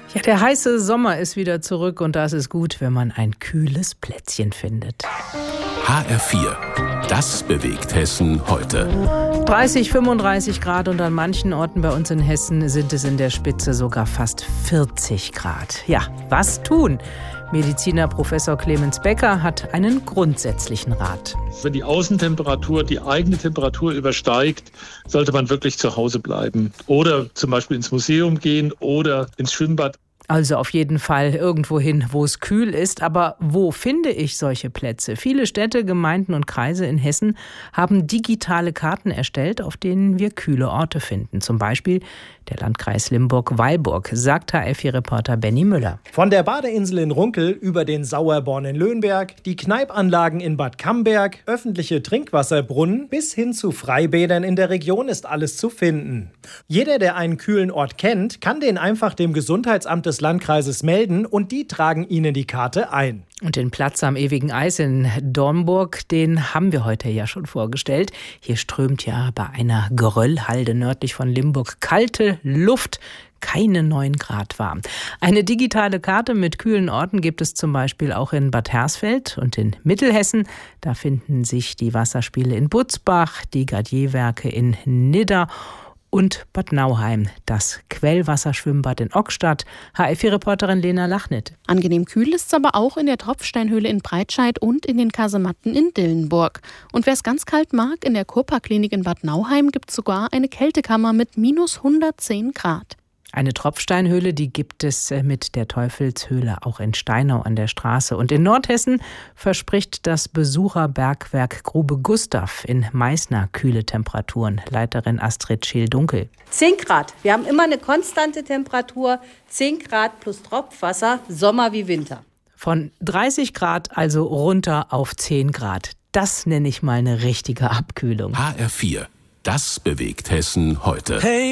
Ja, der heiße Sommer ist wieder zurück und da ist es gut, wenn man ein kühles Plätzchen findet. HR4, das bewegt Hessen heute. 30, 35 Grad und an manchen Orten bei uns in Hessen sind es in der Spitze sogar fast 40 Grad. Ja, was tun? Mediziner Professor Clemens Becker hat einen grundsätzlichen Rat. Wenn die Außentemperatur die eigene Temperatur übersteigt, sollte man wirklich zu Hause bleiben. Oder zum Beispiel ins Museum gehen oder ins Schwimmbad. Also auf jeden Fall irgendwo hin, wo es kühl ist. Aber wo finde ich solche Plätze? Viele Städte, Gemeinden und Kreise in Hessen haben digitale Karten erstellt, auf denen wir kühle Orte finden. Zum Beispiel der Landkreis Limburg-Weilburg, sagt HR4-Reporter Benny Müller. Von der Badeinsel in Runkel über den Sauerborn in Löhnberg, die Kneipanlagen in Bad Camberg, öffentliche Trinkwasserbrunnen bis hin zu Freibädern in der Region ist alles zu finden. Jeder, der einen kühlen Ort kennt, kann den einfach dem Gesundheitsamt des Landkreises melden und die tragen Ihnen die Karte ein. Und den Platz am ewigen Eis in Dornburg, den haben wir heute ja schon vorgestellt. Hier strömt ja bei einer Geröllhalde nördlich von Limburg kalte Luft, keine 9 Grad warm. Eine digitale Karte mit kühlen Orten gibt es zum Beispiel auch in Bad Hersfeld und in Mittelhessen. Da finden sich die Wasserspiele in Butzbach, die Gardierwerke in Nidda und Bad Nauheim, das Quellwasserschwimmbad in Ockstadt. HR4-Reporterin Lena Lachnit. Angenehm kühl ist es aber auch in der Tropfsteinhöhle in Breitscheid und in den Kasematten in Dillenburg. Und wer es ganz kalt mag, in der Kurpa-Klinik in Bad Nauheim gibt es sogar eine Kältekammer mit minus 110 Grad. Eine Tropfsteinhöhle, die gibt es mit der Teufelshöhle auch in Steinau an der Straße. Und in Nordhessen verspricht das Besucherbergwerk Grube Gustav in Meißner kühle Temperaturen. Leiterin Astrid Scheel-Dunkel. 10 Grad. Wir haben immer eine konstante Temperatur, 10 Grad plus Tropfwasser, Sommer wie Winter. Von 30 Grad also runter auf 10 Grad. Das nenne ich mal eine richtige Abkühlung. HR4, das bewegt Hessen heute. Hey.